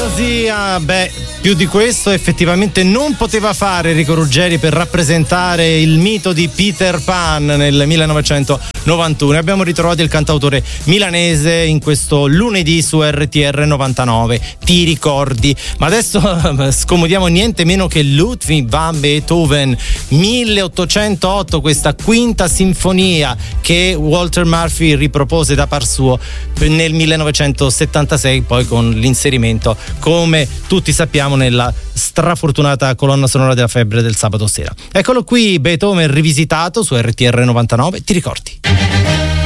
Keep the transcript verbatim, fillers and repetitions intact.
fantasia, beh, più di questo effettivamente non poteva fare Enrico Ruggeri per rappresentare il mito di Peter Pan nel millenovecentonovantuno. Abbiamo ritrovato il cantautore milanese in questo lunedì su R T R novantanove. Ti ricordi? Ma adesso scomodiamo niente meno che Ludwig van Beethoven, milleottocentootto, questa quinta sinfonia che Walter Murphy ripropose da par suo nel millenovecentosettantasei, poi con l'inserimento, come tutti sappiamo, nella strafortunata colonna sonora della Febbre del sabato sera. Eccolo qui, Beethoven rivisitato su R T R novantanove. Ti ricordi?